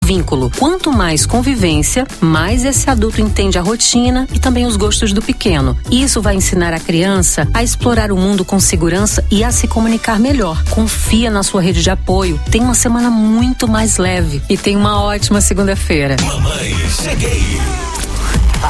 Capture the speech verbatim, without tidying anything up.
Vínculo. Quanto mais convivência, mais esse adulto entende a rotina e também os gostos do pequeno. Isso vai ensinar a criança a explorar o mundo com segurança e a se comunicar melhor. Confia na sua rede de apoio. Tem uma semana muito mais leve e tem uma ótima segunda-feira. Mamãe, cheguei!